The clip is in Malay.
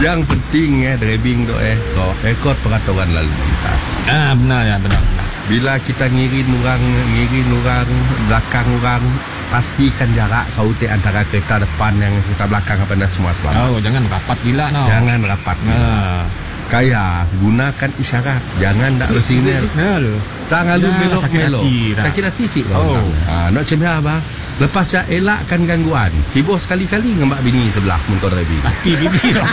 Yang penting driving tu rekod peraturan lalu lintas. Benar ya, benar. Bila kita ngirin orang belakang orang, pastikan jarak kau antara kereta depan yang kereta belakang apa dah semua selamat. Jangan rapat gila Jangan rapat. Kaya gunakan isyarat, jangan tak bersignal. Tak ngalu melok sakit hati sih nak cemia apa. Lepas saya elakkan gangguan, sibuk sekali-kali dengan mak bini sebelah motor driving. Tapi bini